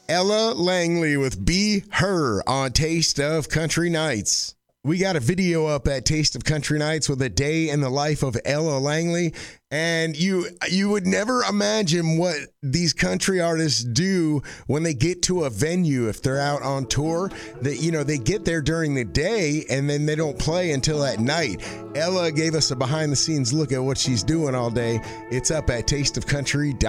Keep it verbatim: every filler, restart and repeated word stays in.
Ella Langley with Be Her on Taste of Country Nights. We got a video up at Taste of Country Nights with a day in the life of Ella Langley. And you you would never imagine what these country artists do when they get to a venue if they're out on tour. That, you know, they get there during the day and then they don't play until at night. Ella gave us a behind the scenes look at what she's doing all day. It's up at taste of country dot com.